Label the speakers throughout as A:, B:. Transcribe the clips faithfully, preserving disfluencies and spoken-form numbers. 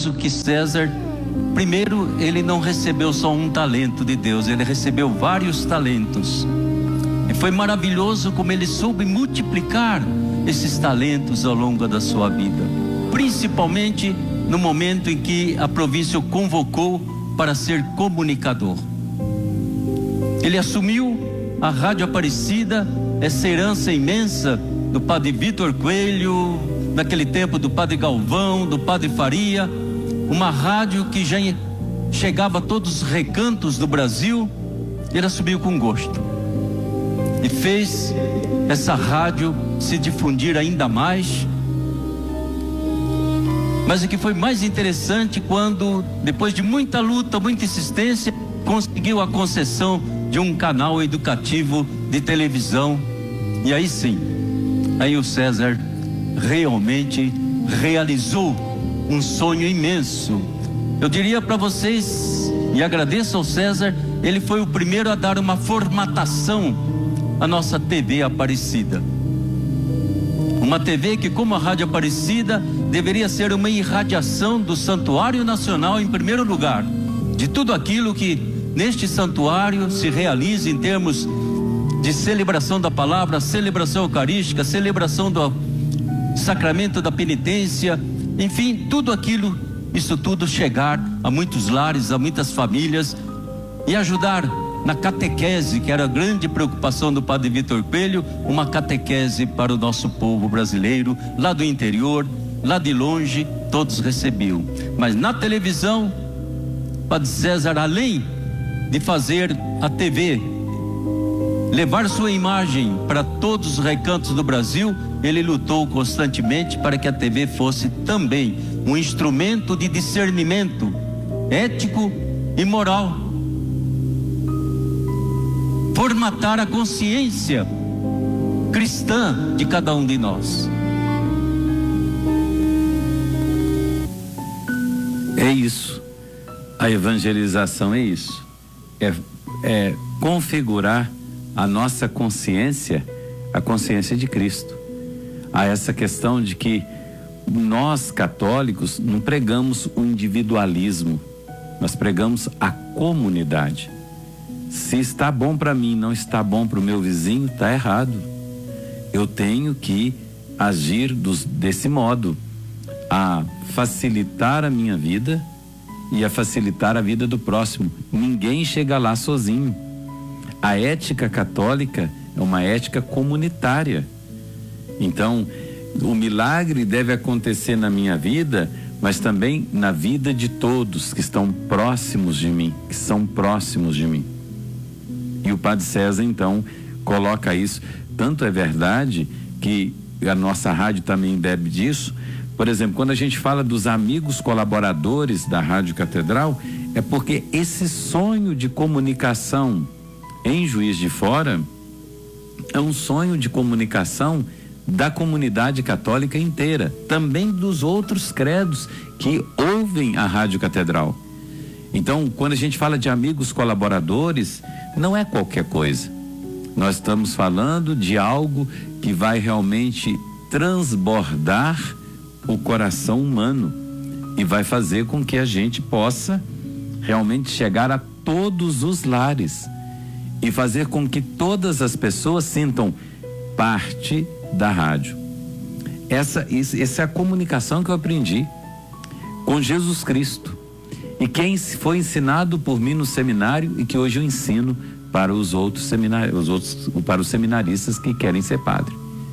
A: maravilhoso que César, primeiro, ele não recebeu só um talento de Deus, ele recebeu vários talentos. E foi maravilhoso como ele soube multiplicar esses talentos ao longo da sua vida, principalmente no momento em que a província o convocou para ser comunicador. Ele assumiu a Rádio Aparecida, essa herança imensa do padre Vitor Coelho, naquele tempo do padre Galvão, do padre Faria, uma rádio que já chegava a todos os recantos do Brasil. Ele assumiu com gosto e fez essa rádio se difundir ainda mais. Mas o que foi mais interessante, quando depois de muita luta, muita insistência, conseguiu a concessão de um canal educativo de televisão. E aí sim, aí o César realmente realizou um sonho imenso. Eu diria para vocês, e agradeço ao César, ele foi o primeiro a dar uma formatação à nossa T V Aparecida. Uma T V que, como a Rádio Aparecida, deveria ser uma irradiação do Santuário Nacional em primeiro lugar, de tudo aquilo que neste santuário se realiza em termos de celebração da palavra, celebração eucarística, celebração do sacramento da penitência, enfim, tudo aquilo, isso tudo chegar a muitos lares, a muitas famílias, e ajudar na catequese, que era a grande preocupação do padre Vitor Coelho, uma catequese para o nosso povo brasileiro, lá do interior, lá de longe, todos recebiam. Mas na televisão, o padre César, além de fazer a T V, levar sua imagem para todos os recantos do Brasil, ele lutou constantemente para que a T V fosse também um instrumento de discernimento ético e moral, formatar a consciência cristã de cada um de nós.
B: É isso, a evangelização é isso, é, é configurar a nossa consciência, a consciência de Cristo. Há essa questão de que nós católicos não pregamos o individualismo, nós pregamos a comunidade. Se está bom para mim, não está bom para o meu vizinho, está errado. Eu tenho que agir dos, desse modo, a facilitar a minha vida e a facilitar a vida do próximo. Ninguém chega lá sozinho. A ética católica é uma ética comunitária. Então, o milagre deve acontecer na minha vida, mas também na vida de todos que estão próximos de mim, que são próximos de mim. E o padre César, então, coloca isso. Tanto é verdade que a nossa rádio também bebe disso. Por exemplo, quando a gente fala dos amigos colaboradores da Rádio Catedral, é porque esse sonho de comunicação em Juiz de Fora é um sonho de comunicação da comunidade católica inteira, também dos outros credos que ouvem a Rádio Catedral. Então, quando a gente fala de amigos colaboradores, não é qualquer coisa. Nós estamos falando de algo que vai realmente transbordar o coração humano e vai fazer com que a gente possa realmente chegar a todos os lares e fazer com que todas as pessoas sintam parte da rádio. Essa, essa é a comunicação que eu aprendi com Jesus Cristo e quem foi ensinado por mim no seminário e que hoje eu ensino para os outros seminários, os outros, para os seminaristas que querem ser padre.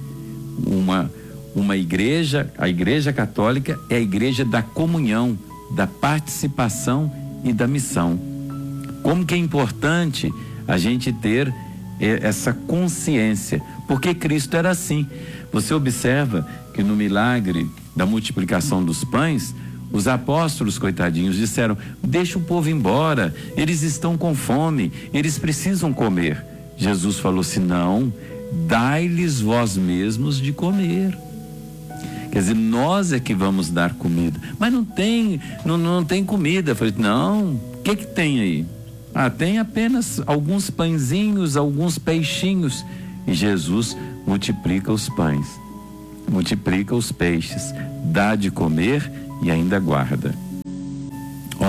B: Uma, uma igreja, a igreja católica é a igreja da comunhão, da participação e da missão. Como que é importante a gente ter essa consciência, porque Cristo era assim. Você observa que no milagre da multiplicação dos pães, os apóstolos, coitadinhos, disseram: deixa o povo embora, eles estão com fome, eles precisam comer. Jesus falou assim: não, dai-lhes vós mesmos de comer. Quer dizer, nós é que vamos dar comida. Mas não tem, não, não tem comida. Eu falei: não, o que que tem aí? Ah, tem apenas alguns pãezinhos, alguns peixinhos. E Jesus multiplica os pães, multiplica os peixes, dá de comer e ainda guarda.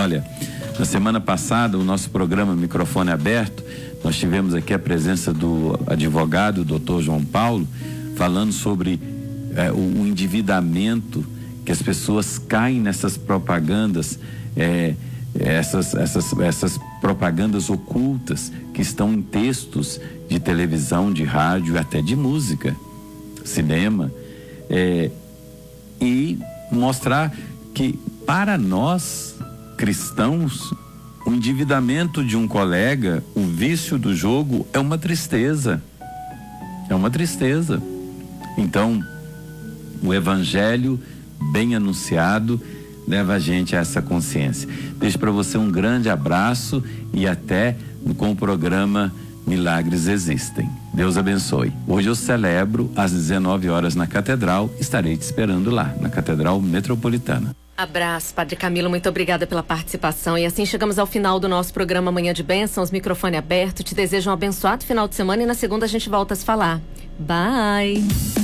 B: Olha, na semana passada, o nosso programa Microfone Aberto, nós tivemos aqui a presença do advogado, doutor João Paulo, falando sobre é, o, o endividamento, que as pessoas caem nessas propagandas, é, essas, essas, essas propagandas ocultas que estão em textos de televisão, de rádio, até de música, cinema, é, e mostrar que para nós cristãos, o endividamento de um colega, o vício do jogo é uma tristeza, é uma tristeza. Então, o evangelho bem anunciado leva a gente a essa consciência. Deixo para você um grande abraço e até com o programa Milagres Existem. Deus abençoe. Hoje eu celebro às dezenove horas na Catedral. Estarei te esperando lá, na Catedral Metropolitana.
C: Abraço, Padre Camilo, muito obrigada pela participação. E assim chegamos ao final do nosso programa Manhã de Bênçãos, microfone aberto. Te desejo um abençoado final de semana e na segunda a gente volta a se falar. Bye!